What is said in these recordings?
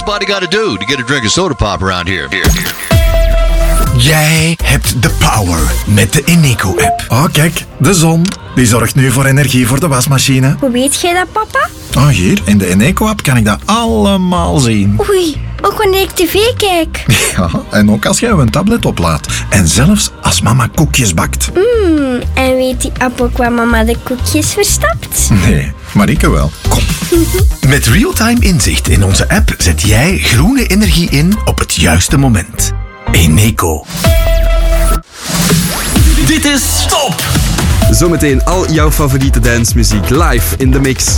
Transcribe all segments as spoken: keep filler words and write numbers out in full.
everybody got to do to get a drink of soda pop around here? here, here. Jij hebt de power met de Eneco-app. Oh, kijk, de zon. Die zorgt nu voor energie voor de wasmachine. Hoe weet jij dat, papa? Oh, hier, in de Eneco-app kan ik dat allemaal zien. Oei, ook wanneer ik tv kijk. Ja, en ook als jij een tablet oplaadt. En zelfs als mama koekjes bakt. Mmm, en weet die app ook waar mama de koekjes verstapt? Nee, maar ik wel. Kom. Met real-time inzicht in onze app zet jij groene energie in op het juiste moment. Eneco. Dit is Top! Zometeen al jouw favoriete dancemuziek live in de mix.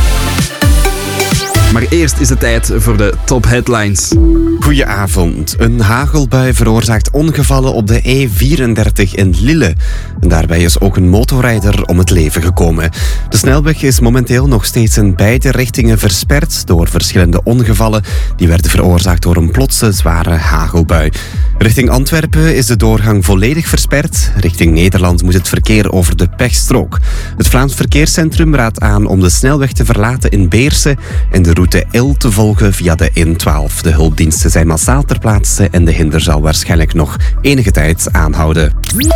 Maar eerst is het tijd voor de top headlines. Goedenavond. Een hagelbui veroorzaakt ongevallen op de E vierendertig in Lille. En daarbij is ook een motorrijder om het leven gekomen. De snelweg is momenteel nog steeds in beide richtingen versperd door verschillende ongevallen. Die werden veroorzaakt door een plotse zware hagelbui. Richting Antwerpen is de doorgang volledig versperd. Richting Nederland moet het verkeer over de pechstrook. Het Vlaams Verkeerscentrum raadt aan om de snelweg te verlaten in Beersen en de route Il te volgen via de N twaalf. De hulpdiensten zijn massaal ter plaatse en de hinder zal waarschijnlijk nog enige tijd aanhouden.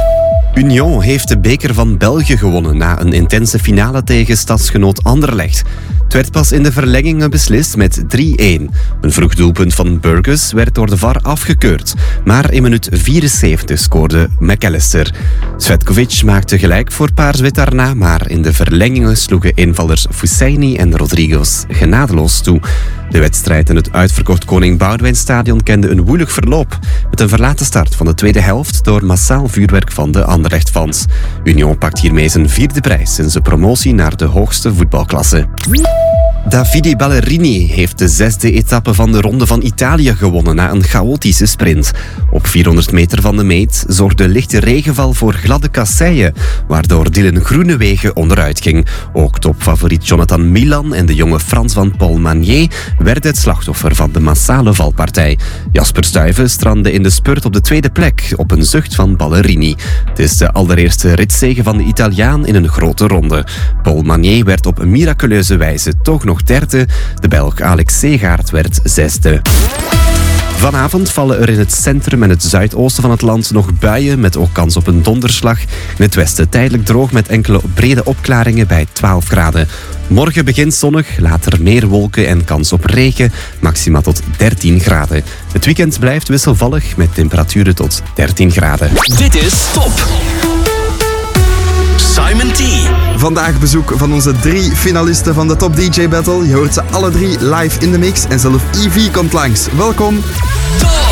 Union heeft de beker van België gewonnen na een intense finale tegen stadsgenoot Anderlecht. Het werd pas in de verlengingen beslist met drie-een. Een vroeg doelpunt van Burgess werd door de V A R afgekeurd. Maar in minuut vierenzeventig scoorde McAllister. Svetkovic maakte gelijk voor Paars-Wit daarna, maar in de verlengingen sloegen invallers Fussaini en Rodriguez genadeloos toe. De wedstrijd in het uitverkocht Koning Boudewijnstadion kende een woelig verloop. Met een verlate start van de tweede helft door massaal vuurwerk van de Anderlecht-fans. Union pakt hiermee zijn vierde prijs sinds de promotie naar de hoogste voetbalklasse. Davide Ballerini heeft de zesde etappe van de Ronde van Italië gewonnen na een chaotische sprint. Op vierhonderd meter van de meet zorgde lichte regenval voor gladde kasseien, waardoor Dylan Groenewegen onderuit ging. Ook topfavoriet Jonathan Milan en de jonge Frans van Paul Magnier werden het slachtoffer van de massale valpartij. Jasper Stuyven strandde in de spurt op de tweede plek op een zucht van Ballerini. Het is de allereerste ritzege van de Italiaan in een grote ronde. Paul Magnier werd op miraculeuze wijze toch nog derde. De Belg Alex Segaert werd zesde. Vanavond vallen er in het centrum en het zuidoosten van het land nog buien met ook kans op een donderslag. In het westen tijdelijk droog met enkele brede opklaringen bij twaalf graden. Morgen begint zonnig, later meer wolken en kans op regen, maxima tot dertien graden. Het weekend blijft wisselvallig met temperaturen tot dertien graden. Dit is Top! Simon T. Vandaag bezoek van onze drie finalisten van de Top D J Battle. Je hoort ze alle drie live in de mix en zelf Ivy komt langs. Welkom. Top!